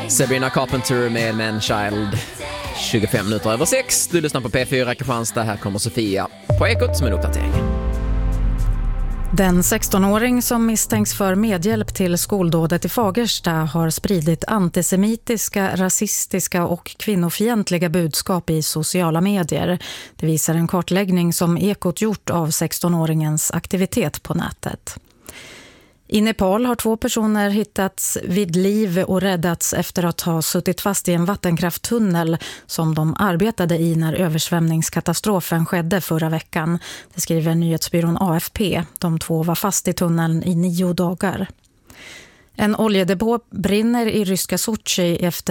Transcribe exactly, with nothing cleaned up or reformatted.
Sabrina Carpenter med Man-Child. tjugofem minuter över sex. Du lyssnar på P fyra Kristianstad. Här kommer Sofia på Ekot som en uppdatering. Den sextonåring som misstänks för medhjälp till skoldådet i Fagersta har spridit antisemitiska, rasistiska och kvinnofientliga budskap i sociala medier. Det visar en kartläggning som Ekot gjort av sextonåringens aktivitet på nätet. I Nepal har två personer hittats vid liv och räddats efter att ha suttit fast i en vattenkrafttunnel som de arbetade i när översvämningskatastrofen skedde förra veckan. Det skriver nyhetsbyrån A F P. De två var fast i tunneln i nio dagar. En oljedepå brinner i ryska Sochi efter